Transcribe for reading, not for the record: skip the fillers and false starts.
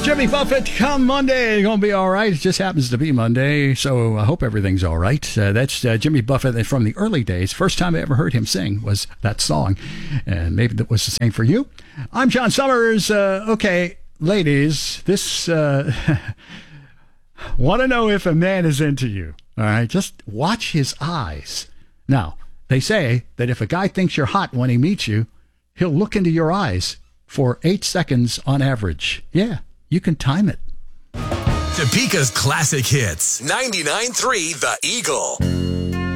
Jimmy Buffett, come Monday, it's going to be all right. It just happens to be Monday, so I hope everything's all right. That's Jimmy Buffett from the early days. First time I ever heard him sing was that song, and maybe that was the same for you. I'm John Summers. Okay, ladies, this want to know if a man is into you. All right, just watch his eyes. Now, they say that if a guy thinks you're hot when he meets you, he'll look into your eyes for 8 seconds on average. Yeah. You can time it. Topeka's classic hits. 99.3 The Eagle.